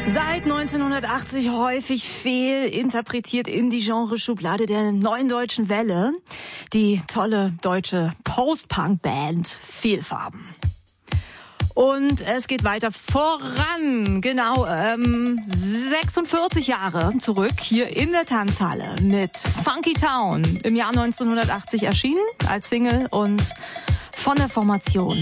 Seit 1980 häufig fehlinterpretiert in die Genreschublade der Neuen Deutschen Welle. Die tolle deutsche Post-Punk-Band Fehlfarben. Und es geht weiter voran, genau 46 Jahre zurück hier in der Tanzhalle mit Funky Town, im Jahr 1980 erschienen als Single und von der Formation